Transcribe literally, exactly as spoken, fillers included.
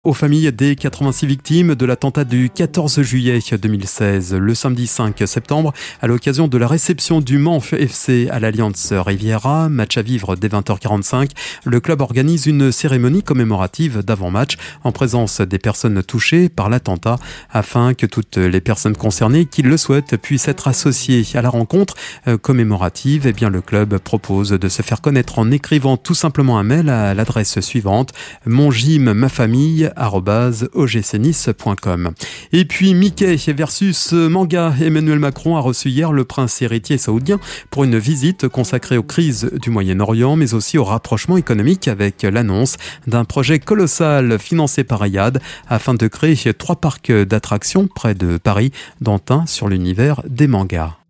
Aux familles des quatre-vingt-six victimes de l'attentat du quatorze juillet deux mille seize, le samedi cinq septembre, à l'occasion de la réception du Mans F C à l'Alliance Riviera, match à vivre dès vingt heures quarante-cinq, le club organise une cérémonie commémorative d'avant-match en présence des personnes touchées par l'attentat afin que toutes les personnes concernées qui le souhaitent puissent être associées à la rencontre commémorative. Eh bien, le club propose de se faire connaître en écrivant tout simplement un mail à l'adresse suivante: mongym-ma-famille arobase o g c nice point com. Et puis Mickey versus manga. Emmanuel Macron a reçu hier le prince héritier saoudien pour une visite consacrée aux crises du Moyen-Orient, mais aussi au rapprochement économique, avec l'annonce d'un projet colossal financé par Riyad afin de créer trois parcs d'attractions près de Paris, dont un sur l'univers des mangas.